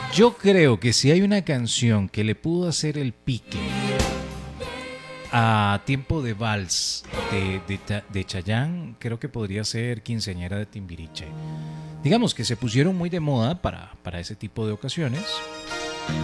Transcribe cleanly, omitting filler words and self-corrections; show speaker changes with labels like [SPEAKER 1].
[SPEAKER 1] Yo creo que si hay una canción que le pudo hacer el pique a Tiempo de Vals de Chayanne, creo que podría ser Quinceañera de Timbiriche. Digamos que se pusieron muy de moda para ese tipo de ocasiones.